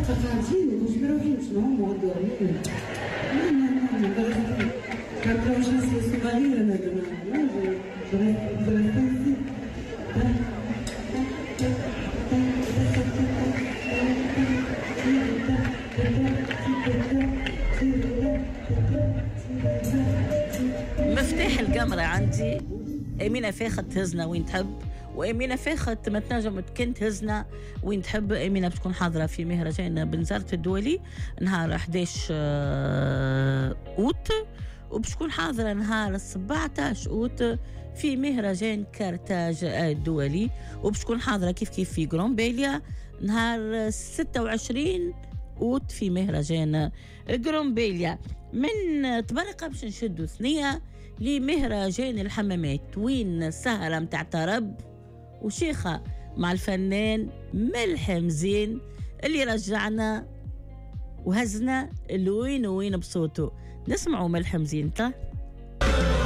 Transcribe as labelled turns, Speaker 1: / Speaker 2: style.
Speaker 1: قاعدين مش مروحين شنو هما غدوين كنبقاو شي صغيرة انا
Speaker 2: مفتاح القمرة عندي أمينة فاخر تهزنا وين تحب، وأمينة فاخر ما تنجم كنت تهزنا وين تحب. أمينة بتكون حاضرة في مهرجان بنزرت الدولي نهار 11 أوت، وبتكون حاضرة نهار 17 أوت في مهرجان كارتاج الدولي، وبتكون حاضرة كيف في غرومبيليا نهار 26 أوت في مهرجان غرومبيليا. من طبرقة باش نشدوا ثنية لمهرجان الحمامات وين سهرة متاع طرب وشيخة مع الفنان ملحم زين اللي رجعنا وهزنا الوين وين بصوته. نسمعوا ملحم زين.